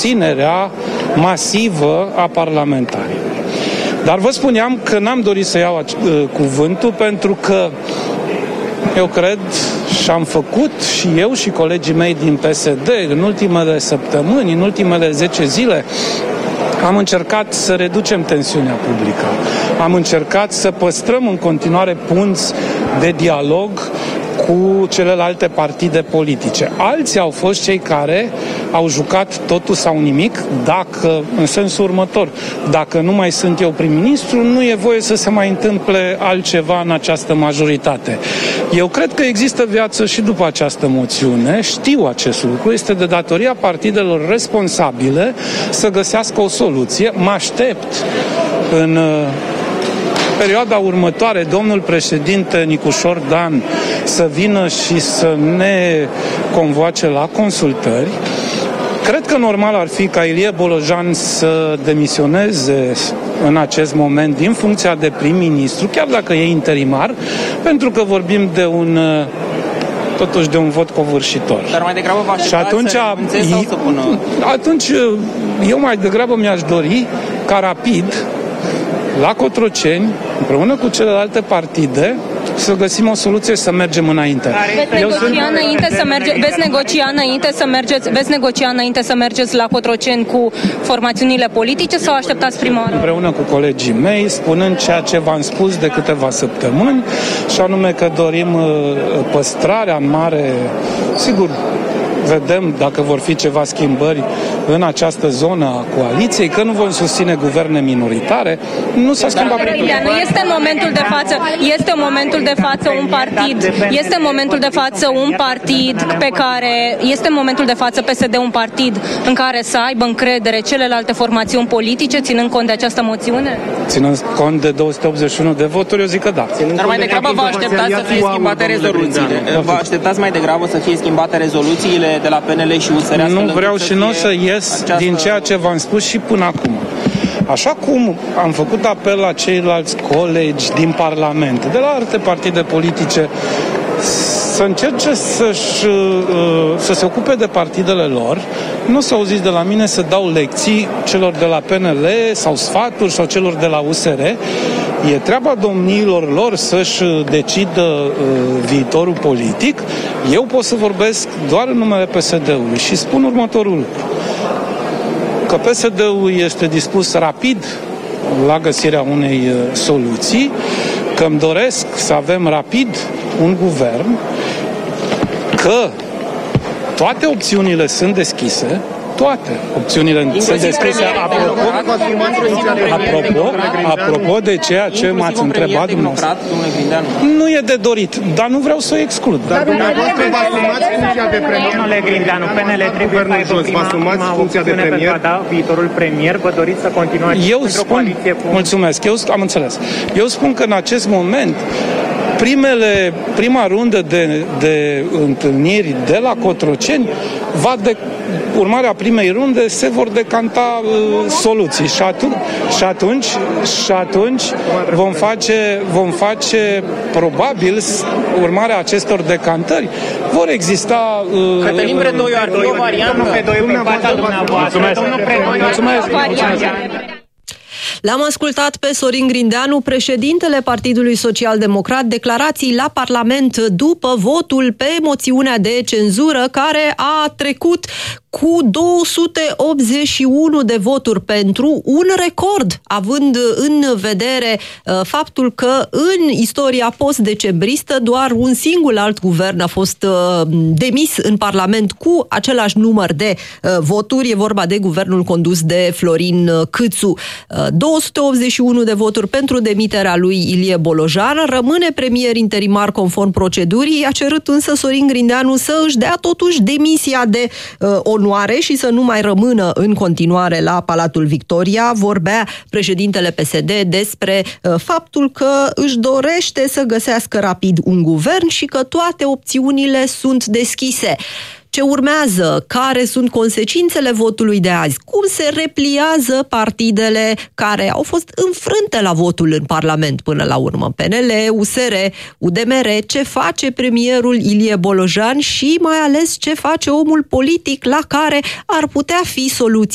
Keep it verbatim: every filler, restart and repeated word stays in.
susținerea masivă a parlamentarilor. Dar vă spuneam că n-am dorit să iau uh, cuvântul pentru că eu cred și am făcut și eu și colegii mei din P S D în ultimele săptămâni, în ultimele zece zile, am încercat să reducem tensiunea publică. Am încercat să păstrăm în continuare punți de dialog cu celelalte partide politice. Alții au fost cei care au jucat totul sau nimic, dacă, în sensul următor, dacă nu mai sunt eu prim-ministru, nu e voie să se mai întâmple altceva în această majoritate. Eu cred că există viață și după această moțiune, știu acest lucru, este de datoria partidelor responsabile să găsească o soluție. Mă aștept în perioada următoare, domnul președinte Nicușor Dan să vină și să ne convoace la consultări. Cred că normal ar fi ca Ilie Bolojan să demisioneze în acest moment din funcția de prim-ministru, chiar dacă e interimar, pentru că vorbim de un totuși de un vot covârșitor. Dar mai degrabă v-aș și atunci, să renunțe sau să pună... Atunci eu mai degrabă mi-aș dori ca rapid la Cotroceni, împreună cu celelalte partide, să găsim o soluție să mergem înainte. Veți negocia, sunt... înainte să merge, veți negocia înainte să mergeți, veți negocia înainte să mergeți la Cotroceni cu formațiunile politice sau așteptați prima oară? Împreună cu colegii mei, spunând ceea ce v-am spus de câteva săptămâni, și anume că dorim păstrarea în mare, sigur, vedem dacă vor fi ceva schimbări în această zonă a coaliției, că nu vom susține guverne minoritare. Nu s-a schimbat. Nu este în momentul de față, este în momentul de față un partid, este în momentul de față un partid pe care, este în momentul de față P S D un partid în care să aibă încredere celelalte formațiuni politice, ținând cont de această moțiune? Ținând cont de două sute optzeci și unu de voturi, eu zic că da. Dar mai degrabă vă așteptați să fie schimbate rezoluțiile. Vă așteptați mai degrabă să fie schimbate rezoluțiile de la P N L și U S R? Nu vreau și nu o să ies această... din ceea ce v-am spus și până acum. Așa cum am făcut apel la ceilalți colegi din Parlament, de la alte partide politice, să încerce să-și, să se ocupe de partidele lor, nu s-au zis de la mine să dau lecții celor de la P N L sau sfaturi sau celor de la U S R. E treaba domniilor lor să-și decidă uh, viitorul politic. Eu pot să vorbesc doar în numele P S D-ului și spun următorul lucru. Că P S D-ul este dispus rapid la găsirea unei uh, soluții, că îmi doresc să avem rapid un guvern, că toate opțiunile sunt deschise, toate opțiunile sunt deschise. Apropo, apropo, apropo de ceea ce m-ați întrebat dumneavoastră, nu e de dorit, dar nu vreau să o exclud. Dar dumneavoastră vă asumați funcția de premier? Domnule Grindeanu, P N L trebuie să aibă prima, prima opțiune pentru a da viitorul premier. Vă doriți să continuați eu spun, cu... Mulțumesc, eu am înțeles. Eu spun că în acest moment Primele, prima rundă de, de întâlniri de la Cotroceni va de, urmarea primei runde se vor decanta uh, soluții și, atu- și atunci, și atunci vom, face, vom face probabil urmarea acestor decantări vor exista uh, Cătălin Predoiu ar fi o variantă. Mulțumesc. Mulțumesc. L-am ascultat pe Sorin Grindeanu, președintele Partidului Social-Democrat, declarații la Parlament după votul pe moțiunea de cenzură care a trecut cu două sute optzeci și unu de voturi pentru, un record, având în vedere uh, faptul că în istoria post-decembristă doar un singur alt guvern a fost uh, demis în Parlament cu același număr de uh, voturi. E vorba de guvernul condus de Florin Câțu. Uh, două sute optzeci și unu de voturi pentru demiterea lui Ilie Bolojan. Rămâne premier interimar conform procedurii. A cerut însă Sorin Grindeanu să își dea totuși demisia de uh, onoare și să nu mai rămână în continuare la Palatul Victoria. Vorbea președintele P S D despre uh, faptul că își dorește să găsească rapid un guvern și că toate opțiunile sunt deschise. Ce urmează? Care sunt consecințele votului de azi? Cum se repliază partidele care au fost înfrânte la votul în Parlament până la urmă? P N L, U S R, U D M R, ce face premierul Ilie Bolojan și mai ales ce face omul politic la care ar putea fi soluții